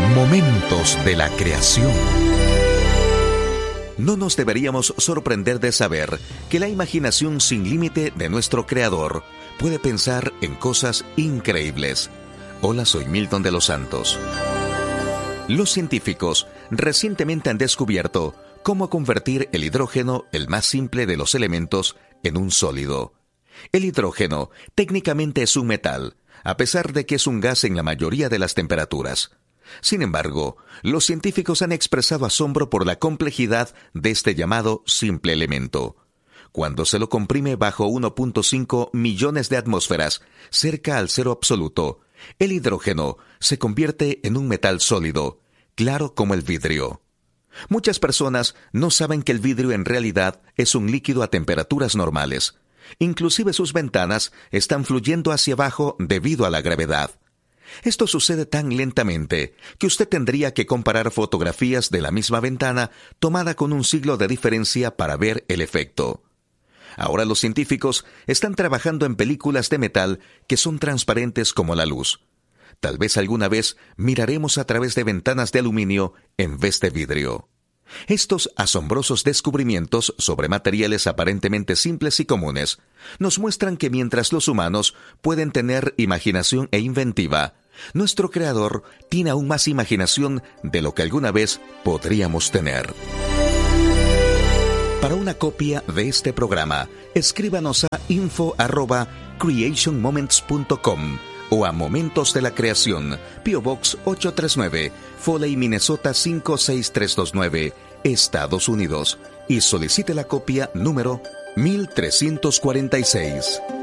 Momentos de la creación. No nos deberíamos sorprender de saber que la imaginación sin límite de nuestro Creador puede pensar en cosas increíbles. Hola, soy Milton de los Santos. Los científicos recientemente han descubierto cómo convertir el hidrógeno, el más simple de los elementos, en un sólido. El hidrógeno técnicamente es un metal, a pesar de que es un gas en la mayoría de las temperaturas. Sin embargo, los científicos han expresado asombro por la complejidad de este llamado simple elemento. Cuando se lo comprime bajo 1.5 millones de atmósferas, cerca al cero absoluto, el hidrógeno se convierte en un metal sólido, claro como el vidrio. Muchas personas no saben que el vidrio en realidad es un líquido a temperaturas normales. Inclusive sus ventanas están fluyendo hacia abajo debido a la gravedad. Esto sucede tan lentamente que usted tendría que comparar fotografías de la misma ventana tomada con un siglo de diferencia para ver el efecto. Ahora los científicos están trabajando en películas de metal que son transparentes como la luz. Tal vez alguna vez miraremos a través de ventanas de aluminio en vez de vidrio. Estos asombrosos descubrimientos sobre materiales aparentemente simples y comunes nos muestran que mientras los humanos pueden tener imaginación e inventiva, nuestro Creador tiene aún más imaginación de lo que alguna vez podríamos tener. Para una copia de este programa, escríbanos a info@creationmoments.com o a Momentos de la Creación, P.O. Box 839, Foley, Minnesota 56329, Estados Unidos, y solicite la copia número 1346.